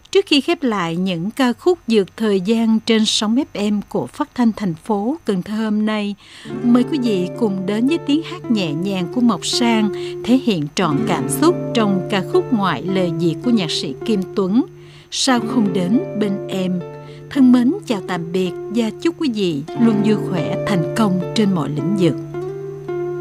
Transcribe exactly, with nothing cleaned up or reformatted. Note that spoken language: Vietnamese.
Trước khi khép lại những ca khúc vượt thời gian trên sóng ép em của Phát thanh thành phố Cần Thơ hôm nay, mời quý vị cùng đến với tiếng hát nhẹ nhàng của Mộc Sang thể hiện trọn cảm xúc trong ca khúc Ngoại lời Việt của nhạc sĩ Kim Tuấn, Sao không đến bên em. Thân mến chào tạm biệt và chúc quý vị luôn vui khỏe, thành công trên mọi lĩnh vực.